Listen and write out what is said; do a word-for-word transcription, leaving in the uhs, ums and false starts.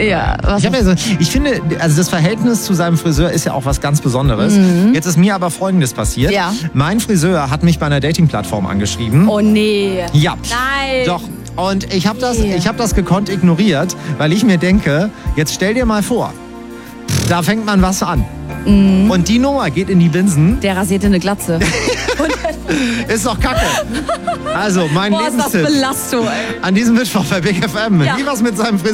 Ja, was Ich, hab ja so, ich finde, also das Verhältnis zu seinem Friseur ist ja auch was ganz Besonderes. Mhm. Jetzt ist mir aber Folgendes passiert. Ja. Mein Friseur hat mich bei einer Dating-Plattform angeschrieben. Oh nee. Ja. Nein. Doch. Und ich habe das, Nee. ich hab das gekonnt ignoriert, weil ich mir denke, jetzt stell dir mal vor, da fängt man was an. Mhm. Und die Nummer geht in die Binsen. Der rasierte eine Glatze. Ist doch kacke. Also, mein Boah, ist das Lebenstipp Belastung, ey. an diesem Mittwoch bei Big F M. Ja. Nie was mit seinem Friseur.